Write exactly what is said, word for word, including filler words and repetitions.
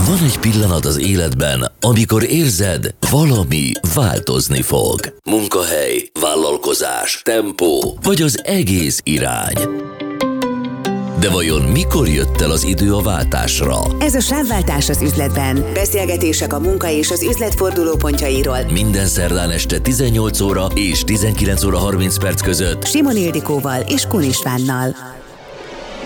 Van egy pillanat az életben, amikor érzed, valami változni fog. Munkahely, vállalkozás, tempó, vagy az egész irány. De vajon mikor jött el az idő a váltásra? Ez a Sávváltás az üzletben. Beszélgetések a munka és az üzlet fordulópontjairól. Minden szerdán este tizennyolc óra és tizenkilenc óra harminc perc között Simon Ildikóval és Kun Istvánnal.